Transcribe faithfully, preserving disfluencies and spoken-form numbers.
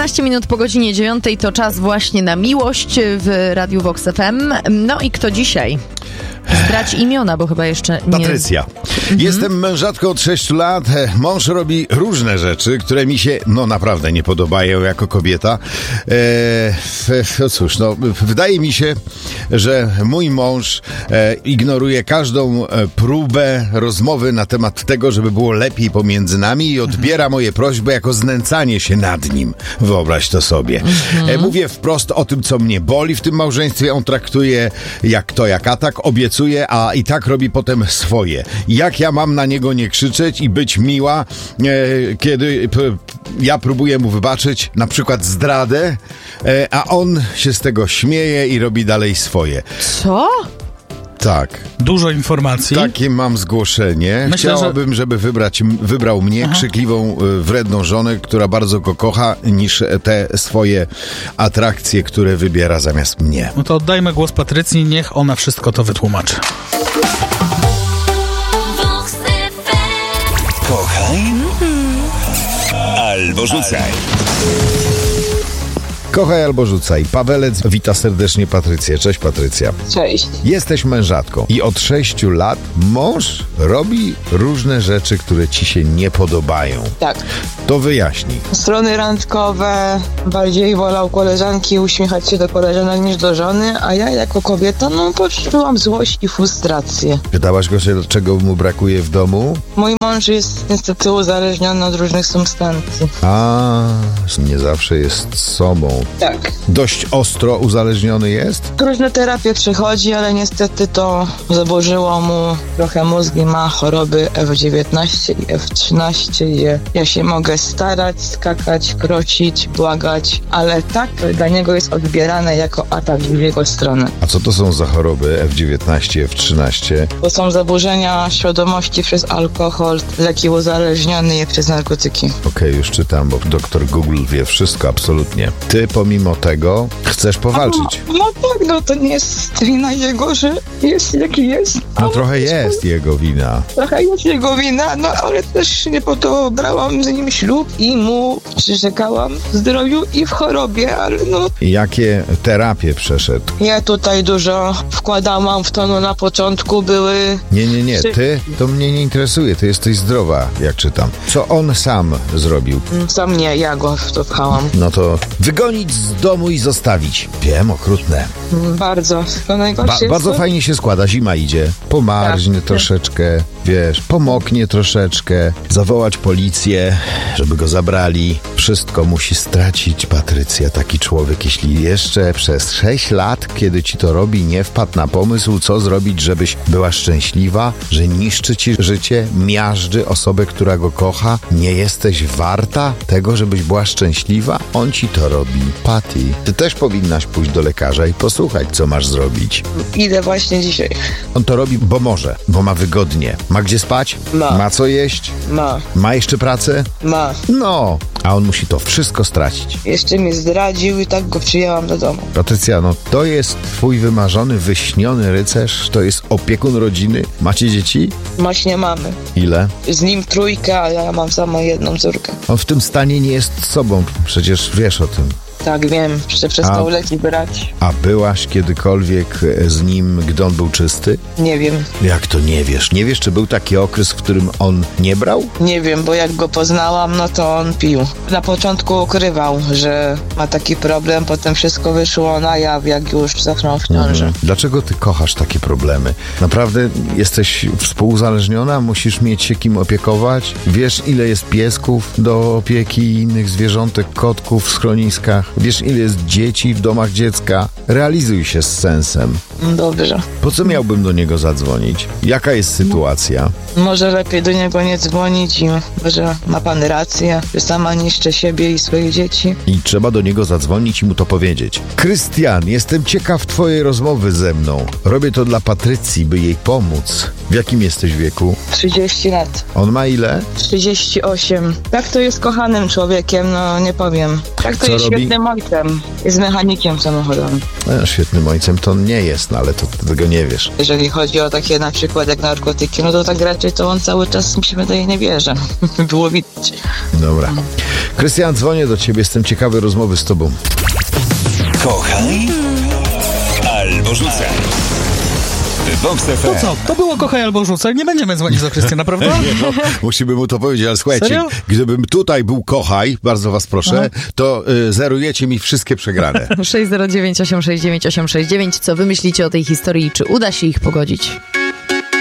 czternaście minut po godzinie dziewiątej to czas właśnie na miłość w Radiu Vox F M. No i kto dzisiaj? Zdradź imiona, bo chyba jeszcze nie... Patrycja. Mhm. Jestem mężatką od sześciu lat. Mąż robi różne rzeczy, które mi się, no naprawdę nie podobają jako kobieta. Eee, no cóż, no, wydaje mi się, że mój mąż e, ignoruje każdą e, próbę rozmowy na temat tego, żeby było lepiej pomiędzy nami i odbiera moje prośby jako znęcanie się nad nim. Wyobraź to sobie. Mhm. E, mówię wprost o tym, co mnie boli w tym małżeństwie. On traktuje jak to, jak atak, obiecuje, a i tak robi potem swoje. Jak ja mam na niego nie krzyczeć i być miła, e, kiedy p, ja próbuję mu wybaczyć na przykład zdradę, e, a on się z tego śmieje i robi dalej swoje. Co? Tak. Dużo informacji. Takie mam zgłoszenie. Myślę, Chciałabym, że... żeby wybrać, wybrał mnie, Aha. krzykliwą, wredną żonę, która bardzo go kocha, niż te swoje atrakcje, które wybiera zamiast mnie. No to oddajmy głos Patrycji, niech ona wszystko to wytłumaczy. Kochaj albo rzucaj. Kochaj albo rzucaj. Pawelec wita serdecznie Patrycję. Cześć, Patrycja. Cześć. Jesteś mężatką i od sześciu lat mąż robi różne rzeczy, które ci się nie podobają. Tak. To wyjaśnij. Strony randkowe, bardziej wolał koleżanki uśmiechać się do koleżanek niż do żony, a ja jako kobieta, no poczułam złość i frustrację. Pytałaś go się, czego mu brakuje w domu? Mój mąż jest niestety uzależniony od różnych substancji. A, nie zawsze jest sobą. Tak. Dość ostro uzależniony jest? Różne terapie przechodzi, ale niestety to zaburzyło mu trochę mózgi, ma choroby F dziewiętnaście i F trzynaście, gdzie ja się mogę starać, skakać, krocić, błagać, ale tak dla niego jest odbierane jako atak w jego stronę. A co to są za choroby F dziewiętnaście, F trzynaście? To są zaburzenia świadomości przez alkohol, leki uzależnione i przez narkotyki. Okej, okay, już czytam, bo doktor Google wie wszystko, absolutnie. Ty pomimo tego chcesz powalczyć. No, no tak, no to nie jest wina jego, że jest jaki jest. No trochę jest jego wina. Trochę jest jego wina, no ale też nie po to brałam z nim ślub i mu przyrzekałam w zdrowiu i w chorobie, ale no... Jakie terapie przeszedł? Ja tutaj dużo wkładałam w to, no na początku były... Nie, nie, nie, ty, to mnie nie interesuje, ty jesteś zdrowa, jak czytam. Co on sam zrobił? Sam nie, ja go w to pchałam. No to wygonić z domu i zostawić. Wiem, okrutne. Bardzo. To najgorsze ba- bardzo to... fajnie się składa, zima idzie. Pomarznie tak, troszeczkę, wiesz, pomoknie troszeczkę, zawołać policję, żeby go zabrali. Wszystko musi stracić, Patrycja, taki człowiek. Jeśli jeszcze przez sześć lat, kiedy ci to robi, nie wpadł na pomysł, co zrobić, żebyś była szczęśliwa, że niszczy ci życie, miażdży osobę, która go kocha, nie jesteś warta tego, żebyś była szczęśliwa? On ci to robi. Patty, ty też powinnaś pójść do lekarza i posłuchać, co masz zrobić. Idę właśnie dzisiaj. On to robi, bo może, bo ma wygodnie. Ma gdzie spać? Ma. Ma co jeść? Ma. Ma jeszcze pracę? Ma. No, a on musi to wszystko stracić. Jeszcze mnie zdradził i tak go przyjęłam do domu. Patrycja, no to jest twój wymarzony, wyśniony rycerz? To jest opiekun rodziny? Macie dzieci? Właśnie mamy. Ile? Z nim trójkę, a ja mam samo jedną córkę. On w tym stanie nie jest sobą, przecież wiesz o tym. Tak, wiem, że przestał A- leki brać. A byłaś kiedykolwiek z nim, gdy on był czysty? Nie wiem. Jak to nie wiesz? Nie wiesz, czy był taki okres, w którym on nie brał? Nie wiem, bo jak go poznałam, no to on pił. Na początku ukrywał, że ma taki problem, potem wszystko wyszło na jaw, jak już zaczął w ciąży. Mhm. Dlaczego ty kochasz takie problemy? Naprawdę jesteś współuzależniona? Musisz mieć się kim opiekować? Wiesz, ile jest piesków do opieki i innych zwierzątek, kotków w schroniskach? Wiesz, ile jest dzieci w domach dziecka? Realizuj się z sensem. Dobrze. Po co miałbym do niego zadzwonić? Jaka jest sytuacja? Może lepiej do niego nie dzwonić i może ma pan rację, że sama niszczę siebie i swoje dzieci. I trzeba do niego zadzwonić i mu to powiedzieć. Krystian, jestem ciekaw twojej rozmowy ze mną. Robię to dla Patrycji, by jej pomóc. W jakim jesteś wieku? trzydzieści lat. On ma ile? trzydzieści osiem. Tak to jest kochanym człowiekiem, no nie powiem. Tak to Co jest robi? świetnym ojcem. Jest mechanikiem samochodowym. E, świetnym ojcem to on nie jest, no ale to ty tego nie wiesz. Jeżeli chodzi o takie na przykład jak narkotyki, no to tak raczej to on cały czas mi się wydaje nie bierze. Było widać. Dobra. Krystian, dzwonię do ciebie, jestem ciekawy rozmowy z tobą. Kochaj albo rzucaj. Vox F M. To co? To było kochaj albo rzucaj. Nie będziemy dzwonić do Krystiana, prawda? Nie, no, musimy mu to powiedzieć, ale słuchajcie, Serio? gdybym tutaj był kochaj, bardzo was proszę, Aha. to y, zerujecie mi wszystkie przegrane. sześć zero dziewięć osiem sześć dziewięć osiem sześć dziewięć. Co wy myślicie o tej historii? Czy uda się ich pogodzić?